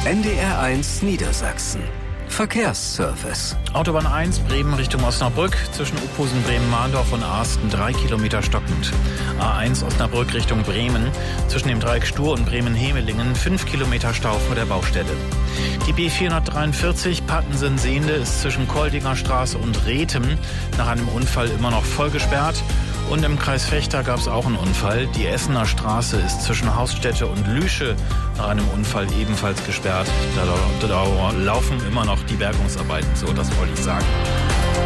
NDR1 Niedersachsen. Verkehrsservice. Autobahn 1, Bremen Richtung Osnabrück, zwischen Uphusen, Bremen-Mahndorf und Asten 3 Kilometer stockend. A1 Osnabrück Richtung Bremen, zwischen dem Dreieck Stur und Bremen-Hemelingen 5 Kilometer Stau vor der Baustelle. Die B443 Pattensen-Sehnde ist zwischen Koldinger Straße und Rethem nach einem Unfall immer noch voll gesperrt. Und im Kreis Vechta gab es auch einen Unfall. Die Essener Straße ist zwischen Hausstätte und Lüsche nach einem Unfall ebenfalls gesperrt. Da laufen immer noch die Bergungsarbeiten, so das wollte ich sagen.